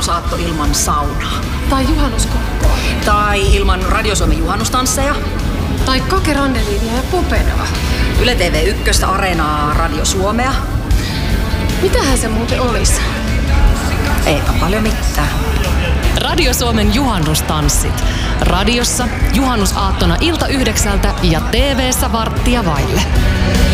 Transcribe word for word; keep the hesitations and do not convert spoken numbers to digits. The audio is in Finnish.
juhannusaatto ilman saunaa. Tai juhannuskokkoa. Tai ilman Radio Suomen juhannustansseja. Tai Kake Randeliinia ja Popedaa. Yle T V yksi, Areenaa, Radio Suomea. Mitähän se muuten olisi? Eipä paljon mitään. Radio Suomen juhannustanssit. Radiossa juhannusaattona ilta yhdeksältä ja T V:ssä varttia vaille.